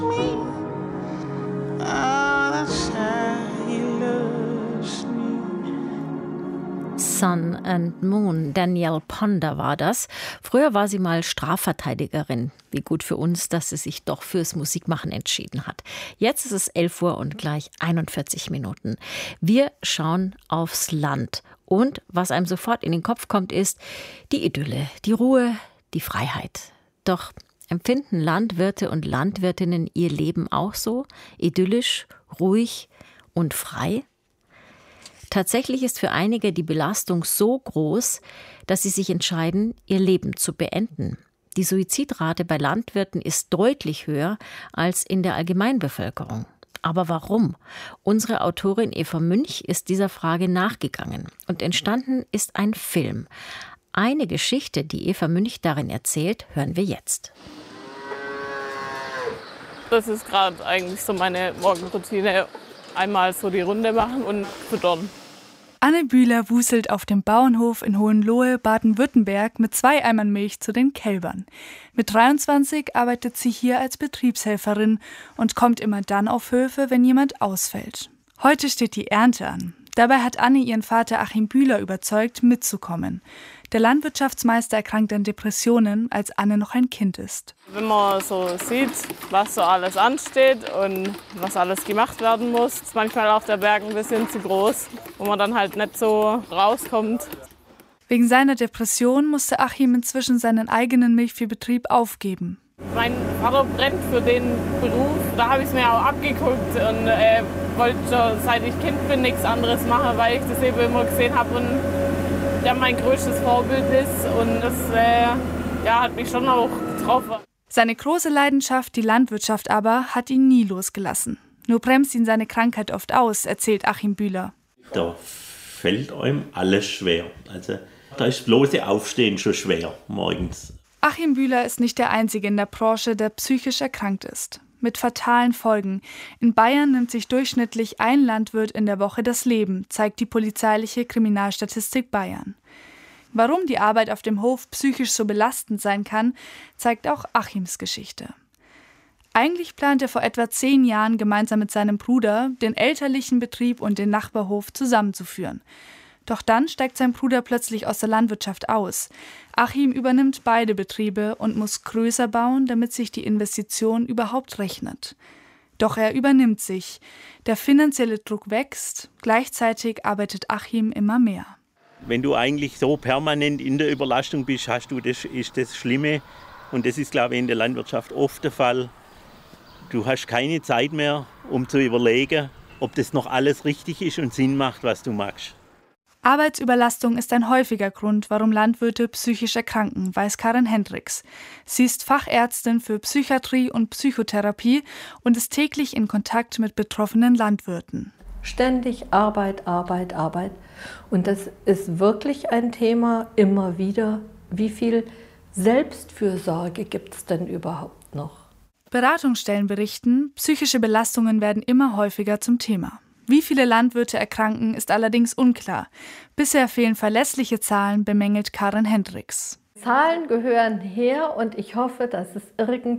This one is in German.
Sun and Moon, Danielle Ponder war das. Früher war sie mal Strafverteidigerin. Wie gut für uns, dass sie sich doch fürs Musikmachen entschieden hat. Jetzt ist es 11 Uhr und gleich 41 Minuten. Wir schauen aufs Land. Und was einem sofort in den Kopf kommt, ist die Idylle, die Ruhe, die Freiheit. Doch empfinden Landwirte und Landwirtinnen ihr Leben auch so? Idyllisch, ruhig und frei? Tatsächlich ist für einige die Belastung so groß, dass sie sich entscheiden, ihr Leben zu beenden. Die Suizidrate bei Landwirten ist deutlich höher als in der Allgemeinbevölkerung. Aber warum? Unsere Autorin Eva Münch ist dieser Frage nachgegangen und entstanden ist ein Film. Eine Geschichte, die Eva Münch darin erzählt, hören wir jetzt. Das ist gerade eigentlich so meine Morgenroutine. Einmal so die Runde machen und füttern. Anne Bühler wuselt auf dem Bauernhof in Hohenlohe, Baden-Württemberg mit 2 Eimern Milch zu den Kälbern. Mit 23 arbeitet sie hier als Betriebshelferin und kommt immer dann auf Höfe, wenn jemand ausfällt. Heute steht die Ernte an. Dabei hat Anne ihren Vater Achim Bühler überzeugt, mitzukommen. Der Landwirtschaftsmeister erkrankt an Depressionen, als Anne noch ein Kind ist. Wenn man so sieht, was so alles ansteht und was alles gemacht werden muss, ist manchmal auch der Berg ein bisschen zu groß, wo man dann halt nicht so rauskommt. Wegen seiner Depression musste Achim inzwischen seinen eigenen Milchviehbetrieb aufgeben. Mein Vater brennt für den Beruf, da habe ich es mir auch abgeguckt und wollte schon, seit ich Kind bin, nichts anderes machen, weil ich das eben immer gesehen habe und der mein größtes Vorbild ist und das hat mich schon auch getroffen. Seine große Leidenschaft, die Landwirtschaft aber, hat ihn nie losgelassen. Nur bremst ihn seine Krankheit oft aus, erzählt Achim Bühler. Da fällt einem alles schwer. Also da ist das bloße Aufstehen schon schwer morgens. Achim Bühler ist nicht der Einzige in der Branche, der psychisch erkrankt ist. Mit fatalen Folgen. In Bayern nimmt sich durchschnittlich ein Landwirt in der Woche das Leben, zeigt die polizeiliche Kriminalstatistik Bayern. Warum die Arbeit auf dem Hof psychisch so belastend sein kann, zeigt auch Achims Geschichte. Eigentlich plant er vor etwa 10 Jahren gemeinsam mit seinem Bruder, den elterlichen Betrieb und den Nachbarhof zusammenzuführen. Doch dann steigt sein Bruder plötzlich aus der Landwirtschaft aus. Achim übernimmt beide Betriebe und muss größer bauen, damit sich die Investition überhaupt rechnet. Doch er übernimmt sich. Der finanzielle Druck wächst, gleichzeitig arbeitet Achim immer mehr. Wenn du eigentlich so permanent in der Überlastung bist, ist das Schlimme. Und das ist, glaube ich, in der Landwirtschaft oft der Fall. Du hast keine Zeit mehr, um zu überlegen, ob das noch alles richtig ist und Sinn macht, was du machst. Arbeitsüberlastung ist ein häufiger Grund, warum Landwirte psychisch erkranken, weiß Karin Hendricks. Sie ist Fachärztin für Psychiatrie und Psychotherapie und ist täglich in Kontakt mit betroffenen Landwirten. Ständig Arbeit, Arbeit, Arbeit. Und das ist wirklich ein Thema immer wieder. Wie viel Selbstfürsorge gibt es denn überhaupt noch? Beratungsstellen berichten, psychische Belastungen werden immer häufiger zum Thema. Wie viele Landwirte erkranken, ist allerdings unklar. Bisher fehlen verlässliche Zahlen, bemängelt Karin Hendricks. Zahlen gehören her und ich hoffe, dass es irgendwann